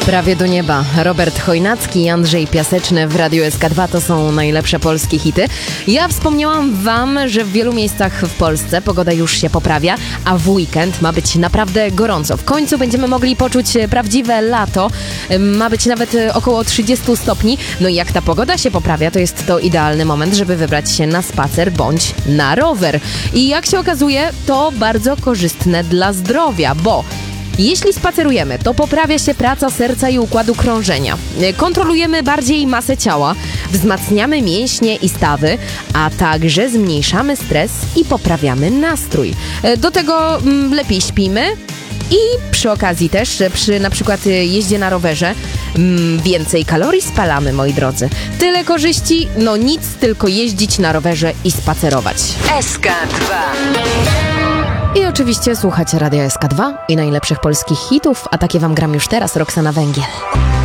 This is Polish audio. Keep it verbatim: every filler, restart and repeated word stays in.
Prawie do nieba. Robert Chojnacki i Andrzej Piaseczny w Radiu S K dwa to są najlepsze polskie hity. Ja wspomniałam wam, że w wielu miejscach w Polsce pogoda już się poprawia, a w weekend ma być naprawdę gorąco. W końcu będziemy mogli poczuć prawdziwe lato. Ma być nawet około trzydzieści stopni. No i jak ta pogoda się poprawia, to jest to idealny moment, żeby wybrać się na spacer bądź na rower. I jak się okazuje, to bardzo korzystne dla zdrowia, bo jeśli spacerujemy, to poprawia się praca serca i układu krążenia. Kontrolujemy bardziej masę ciała, wzmacniamy mięśnie i stawy, a także zmniejszamy stres i poprawiamy nastrój. Do tego mm, lepiej śpimy i przy okazji też przy na przykład jeździe na rowerze mm, więcej kalorii spalamy, moi drodzy. Tyle korzyści, no nic, tylko jeździć na rowerze i spacerować. S K dwa. I oczywiście słuchacie Radia S K dwa i najlepszych polskich hitów, a takie wam gram już teraz Roxana Węgiel.